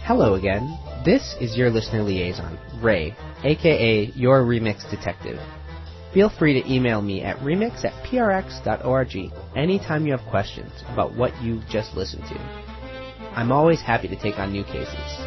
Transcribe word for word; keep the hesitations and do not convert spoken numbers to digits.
Hello again. This is your listener liaison, Ray, aka your Remix Detective. Feel free to email me at remix at p r x dot org anytime you have questions about what you've just listened to. I'm always happy to take on new cases.